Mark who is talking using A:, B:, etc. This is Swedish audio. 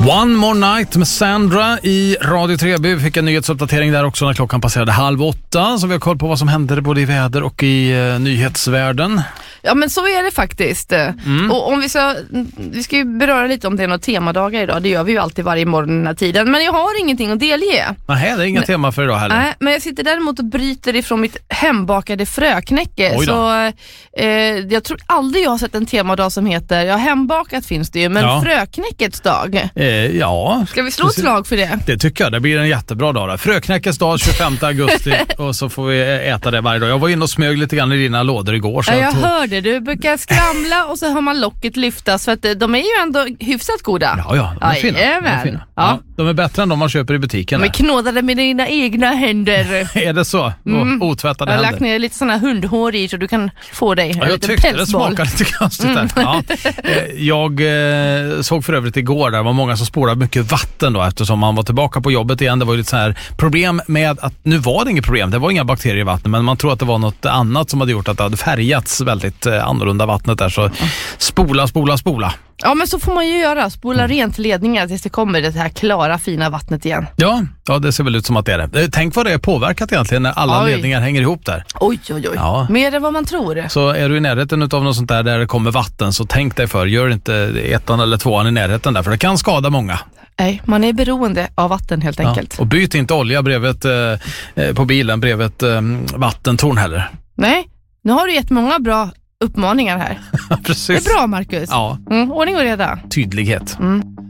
A: One More Night med Sandra i Radio Treby. Vi fick en nyhetsuppdatering där också när klockan passerade 7:30. Så vi har koll på vad som händer både i väder och i nyhetsvärlden.
B: Ja, men så är det faktiskt. Och om vi ska ju beröra lite om det är några temadagar idag. Det gör vi ju alltid varje morgon den här tiden. Men jag har ingenting att delge.
A: Nej, det är inga tema för idag heller.
B: Nej, men jag sitter däremot och bryter ifrån mitt hembakade fröknäcke. Så jag tror aldrig jag har sett en temadag som heter, ja, hembakat finns det ju, men fröknäckets dag.
A: Ja.
B: Ska vi slå ett slag för det?
A: Det tycker jag, det blir en jättebra dag där. Fröknäckets dag 25 augusti och så får vi äta det varje dag. Jag var inne och smög lite grann i dina lådor igår. Så
B: jag hörde, du brukar skramla och så har man locket lyftas för att de är ju ändå hyfsat goda.
A: Ja, de är fina. Ja, de är bättre än de man köper i butiken.
B: De är knådade med dina egna händer.
A: Är det så? Otvättade händer.
B: Jag har lagt ner lite sådana hundhår i så du kan få dig en
A: jag tyckte det smakade lite konstigt där. Ja. Jag såg för övrigt igår där var många som spårade mycket vatten då eftersom man var tillbaka på jobbet igen. Det var ju lite så här problem med att, nu var det inget problem, det var inga bakterier i vattnet, men man tror att det var något annat som hade gjort att det hade färgats väldigt annorlunda vattnet där, så spola.
B: Ja, men så får man ju göra. Spola rent ledningar tills det kommer det här klara, fina vattnet igen.
A: Ja, det ser väl ut som att det är det. Tänk vad det är påverkat egentligen när alla ledningar hänger ihop där.
B: Oj. Ja. Mer än vad man tror.
A: Så är du i närheten av något sånt där det kommer vatten, så tänk dig för. Gör inte 1 eller 2 i närheten där, för det kan skada många.
B: Nej, man är beroende av vatten helt enkelt.
A: Och byt inte olja på bilen bredvid ett vattentorn heller.
B: Nej, nu har du gett många bra uppmaningar här.
A: Precis.
B: Det är bra, Marcus.
A: Ja.
B: Ordning och reda.
A: Tydlighet.